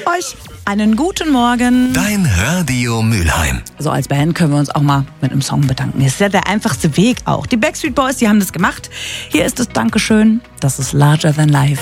euch einen guten Morgen. Dein Radio Mülheim. So als Band können wir uns auch mal mit einem Song bedanken. Das ist ja der einfachste Weg auch. Die Backstreet Boys, die haben das gemacht. Hier ist das Dankeschön. Das ist Larger Than Life.